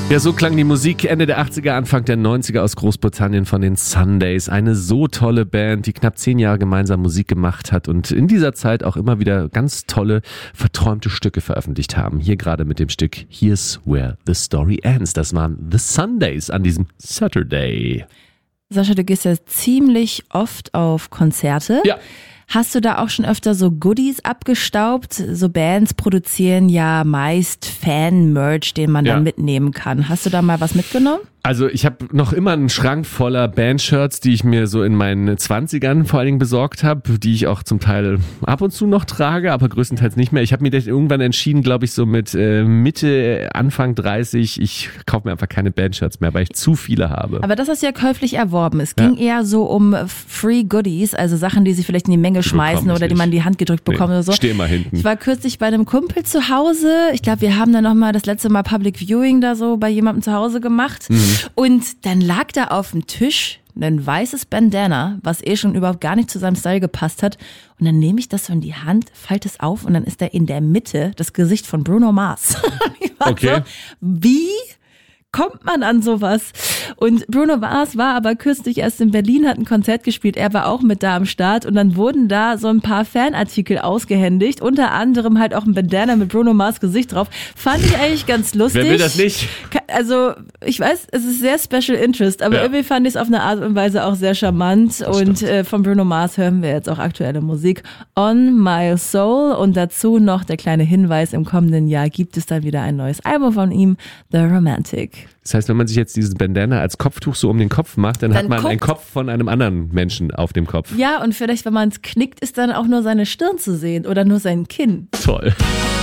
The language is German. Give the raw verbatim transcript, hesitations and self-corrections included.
Ja, so klang die Musik Ende der achtziger, Anfang der neunziger aus Großbritannien von den Sundays. Eine so tolle Band, die knapp zehn Jahre gemeinsam Musik gemacht hat und in dieser Zeit auch immer wieder ganz tolle, verträumte Stücke veröffentlicht haben. Hier gerade mit dem Stück Here's Where the Story Ends. Das waren The Sundays an diesem Saturday. Sascha, du gehst ja ziemlich oft auf Konzerte. Ja. Hast du da auch schon öfter so Goodies abgestaubt? So Bands produzieren ja meist Fan-Merch, den man Ja. dann mitnehmen kann. Hast du da mal was mitgenommen? Also ich habe noch immer einen Schrank voller Bandshirts, die ich mir so in meinen Zwanzigern vor allen Dingen besorgt habe, die ich auch zum Teil ab und zu noch trage, aber größtenteils nicht mehr. Ich habe mir irgendwann entschieden, glaube ich, so mit äh, Mitte, Anfang dreißig, ich kaufe mir einfach keine Bandshirts mehr, weil ich zu viele habe. Aber das hast du ja käuflich erworben. Es Ja. ging eher so um Free Goodies, also Sachen, die sie vielleicht in die Menge schmeißen bekomme ich oder die nicht. man in die Hand gedrückt bekommt Nee, oder so. steh immer hinten. Ich war kürzlich bei einem Kumpel zu Hause. Ich glaube, wir haben dann nochmal das letzte Mal Public Viewing da so bei jemandem zu Hause gemacht. Mhm. Und dann lag da auf dem Tisch ein weißes Bandana, was eh schon überhaupt gar nicht zu seinem Style gepasst hat. Und dann nehme ich das so in die Hand, falte es auf und dann ist da in der Mitte das Gesicht von Bruno Mars. Ich war Okay. so, wie kommt man an sowas? Und Bruno Mars war aber kürzlich erst in Berlin, hat ein Konzert gespielt. Er war auch mit da am Start und dann wurden da so ein paar Fanartikel ausgehändigt. Unter anderem halt auch ein Bandana mit Bruno Mars Gesicht drauf. Fand ich eigentlich ganz lustig. Wer will das nicht? Also, ich weiß, es ist sehr Special Interest, aber Ja. irgendwie fand ich es auf eine Art und Weise auch sehr charmant. Und äh, von Bruno Mars hören wir jetzt auch aktuelle Musik. On My Soul und dazu noch der kleine Hinweis, im kommenden Jahr gibt es dann wieder ein neues Album von ihm, The Romantic. Das heißt, wenn man sich jetzt diesen Bandana als Kopftuch so um den Kopf macht, dann, Dann hat man guckt- einen Kopf von einem anderen Menschen auf dem Kopf. Ja, und vielleicht, wenn man es knickt, ist dann auch nur seine Stirn zu sehen oder nur sein Kinn. Toll.